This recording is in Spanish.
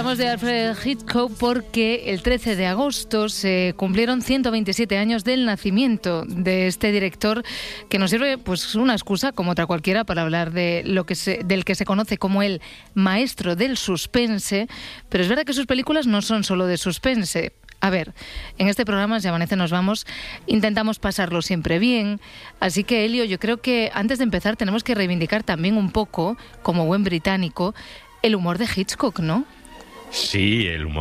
Hablamos de Alfred Hitchcock porque el 13 de agosto se cumplieron 127 años del nacimiento de este director, que nos sirve pues una excusa como otra cualquiera para hablar de del que se conoce como el maestro del suspense, pero es verdad que sus películas no son solo de suspense. A ver, en este programa, Si Amanece Nos Vamos, intentamos pasarlo siempre bien. Así que, Elio, yo creo que antes de empezar tenemos que reivindicar también un poco, como buen británico, el humor de Hitchcock, ¿no? Sí, el humor